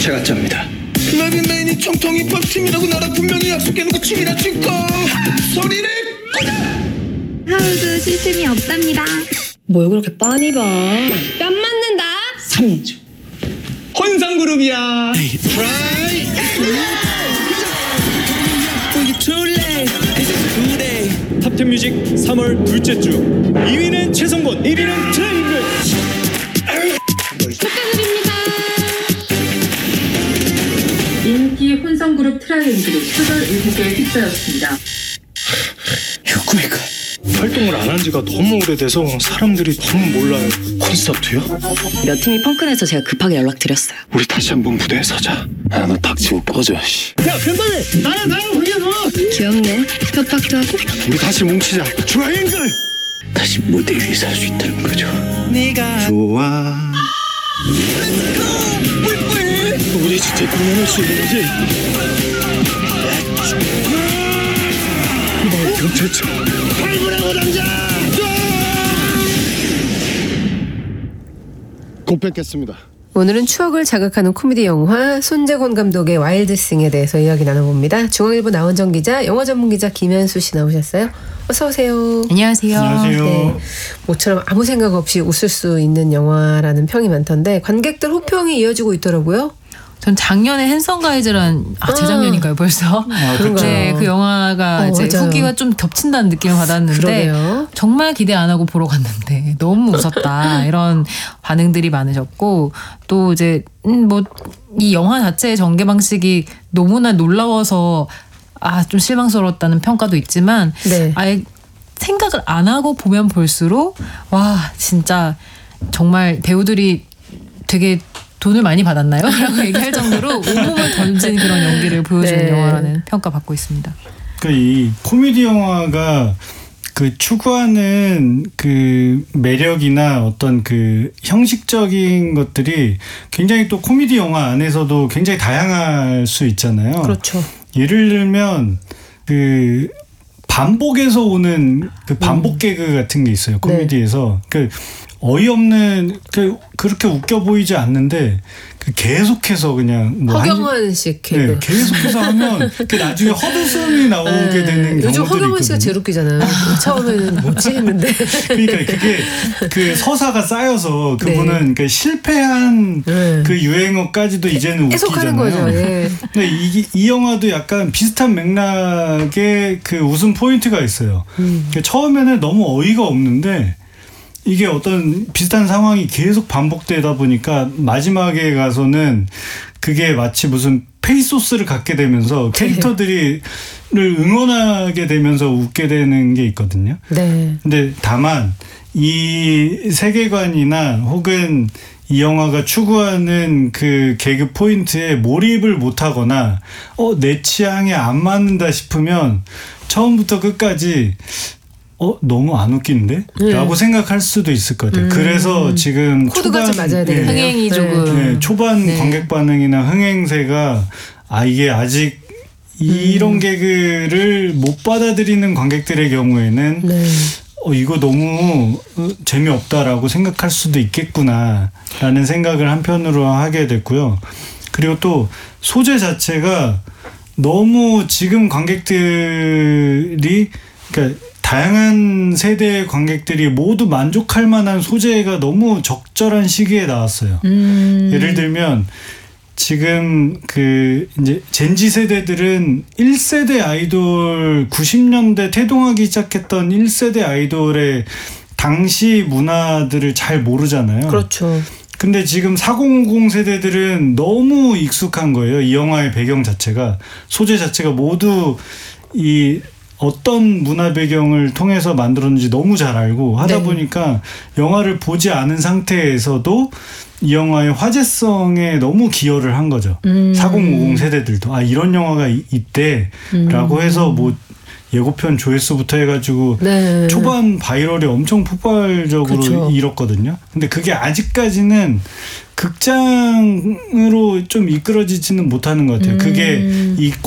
제가 짭니다. 레빈맨이 정통이 펀팀이라고 나랑 분명히 약속해놓고 춤이나 춘거 소리를 꺼져. 하우도 쉴 틈이 없답니다. 뭘 그렇게 빤히 봐. 뺨 맞는다. 3주 혼성그룹이야. 탑10 뮤직 3월 둘째 주 2위는 최성곤, 1위는 트라이앵글. 축하드립니다. 인기 혼성그룹 트라이앵글이 수별 7개의 휩싸였습니다. 그러니까 활동을 안 한 지가 너무 오래돼서 사람들이 너무 몰라요. 콘서트요? 몇 팀이 펑크내서 제가 급하게 연락드렸어요. 우리 다시 한번 무대에 서자. 야, 너 닥치고 꺼져. 야, 변방에 나랑 훈련어. 귀엽네. 협박도 하고. 우리 다시 뭉치자. 트라이앵글. 다시 무대 위에 설 수 있다는 거죠. 네가 좋아. 우리 진짜 공연할 수 있는 거지? 이번 경찰차. 발굴하고 남자. 곧 뵙겠습니다. 오늘은 추억을 자극하는 코미디 영화 손재곤 감독의 와일드싱에 대해서 이야기 나눠봅니다. 중앙일보 나원정 기자, 영화 전문 기자 김현수 씨 나오셨어요. 어서 오세요. 안녕하세요. 안녕하세요. 네, 모처럼 아무 생각 없이 웃을 수 있는 영화라는 평이 많던데 관객들 호평이 이어지고 있더라고요. 전 작년에 핸섬 가이즈란 재작년인가요 벌써? 그런가요? 네, 그 영화가 이제 맞아요. 후기가 좀 겹친다는 느낌을 받았는데 그러게요. 정말 기대 안 하고 보러 갔는데 너무 웃었다 이런 반응들이 많으셨고 또 이제 뭐 이 영화 자체의 전개 방식이 너무나 놀라워서 좀 실망스러웠다는 평가도 있지만 네. 아예 생각을 안 하고 보면 볼수록 와 진짜 정말 배우들이 되게 돈을 많이 받았나요? 라고 얘기할 정도로 온몸을 던진 그런 연기를 보여주는 네. 영화라는 평가 받고 있습니다. 그러니까 이 코미디 영화가 그 추구하는 그 매력이나 어떤 그 형식적인 것들이 굉장히 또 코미디 영화 안에서도 굉장히 다양할 수 있잖아요. 그렇죠. 예를 들면 그 반복에서 오는 그 반복 개그 같은 게 있어요. 코미디에서. 그 어이없는 그렇게 웃겨 보이지 않는데 그 계속해서 그냥 뭐 허경환 씨 개그. 네, 계속해서 하면 그 나중에 허드슨이 나오게 되는 경우들이 요즘 허경환 씨가 있거든요. 제일 웃기잖아요. 처음에는 뭐지 했는데. 그러니까 그게 그 서사가 쌓여서 그분은 그 실패한 그 유행어까지도 이제는 해석하는 웃기잖아요. 거죠. 예. 근데 이 영화도 약간 비슷한 맥락의 그 웃음 포인트가 있어요. 그러니까 처음에는 너무 어이가 없는데 이게 어떤 비슷한 상황이 계속 반복되다 보니까 마지막에 가서는 그게 마치 무슨 페이소스를 갖게 되면서 캐릭터들을 응원하게 되면서 웃게 되는 게 있거든요. 네. 근데 다만 이 세계관이나 혹은 이 영화가 추구하는 그 개그 포인트에 몰입을 못하거나 내 취향에 안 맞는다 싶으면 처음부터 끝까지 너무 안 웃긴데? 라고 생각할 수도 있을 것 같아요. 그래서 지금 코드가 좀 맞아야 되겠네요. 흥행이 조금 초반 관객 반응이나 흥행세가 이게 아직 이런 개그를 못 받아들이는 관객들의 경우에는 이거 너무 재미없다라고 생각할 수도 있겠구나라는 생각을 한편으로 하게 됐고요. 그리고 또 소재 자체가 너무 지금 관객들이 그러니까 다양한 세대의 관객들이 모두 만족할 만한 소재가 너무 적절한 시기에 나왔어요. 예를 들면 지금 그 이제 젠지 세대들은 1세대 아이돌 90년대 태동하기 시작했던 1세대 아이돌의 당시 문화들을 잘 모르잖아요. 그렇죠. 근데 지금 4050 세대들은 너무 익숙한 거예요. 이 영화의 배경 자체가 소재 자체가 모두 이 어떤 문화 배경을 통해서 만들었는지 너무 잘 알고 하다 보니까 영화를 보지 않은 상태에서도 이 영화의 화제성에 너무 기여를 한 거죠. 4050 세대들도 이런 영화가 있대라고 해서 뭐 예고편 조회수부터 해가지고 초반 바이럴이 엄청 폭발적으로 일었거든요. 근데 그게 아직까지는 극장으로 좀 이끌어지지는 못하는 것 같아요. 그게 이